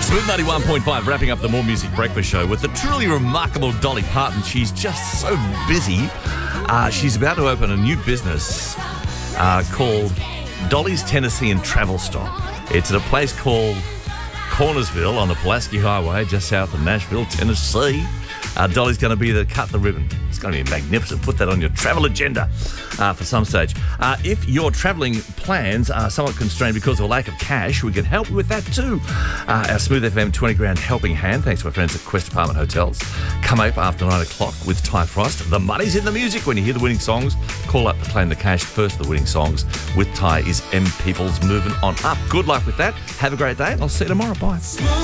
Smooth 91.5, wrapping up the More Music Breakfast Show with the truly remarkable Dolly Parton. She's just so busy. She's about to open a new business called Dolly's Tennessee and Travel Stop. It's at a place called Cornersville on the Pulaski Highway, just south of Nashville, Tennessee. Dolly's going to be there to cut the ribbon. It's going to be magnificent. Put that on your travel agenda for some stage. If your travelling plans are somewhat constrained because of a lack of cash, we can help you with that too. Our Smooth FM 20 grand helping hand, thanks to our friends at Quest Apartment Hotels. Come up after 9 o'clock with Ty Frost. The money's in the music. When you hear the winning songs, call up to claim the cash. First, the winning songs with Ty is M People's Moving On Up. Good luck with that. Have a great day, and I'll see you tomorrow. Bye.